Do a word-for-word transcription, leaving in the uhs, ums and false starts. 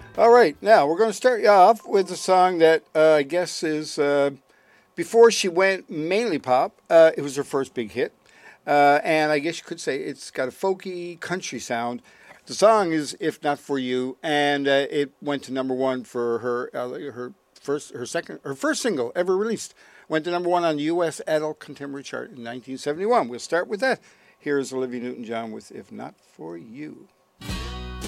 All right, now we're going to start you off with a song that uh, I guess is uh, before she went mainly pop. Uh, it was her first big hit, uh, and I guess you could say it's got a folky country sound. The song is "If Not for You," and uh, it went to number one for her uh, her first her second her first single ever released. Went to number one on the U S Adult Contemporary chart in nineteen seventy-one. We'll start with that. Here's Olivia Newton-John with "If Not for You."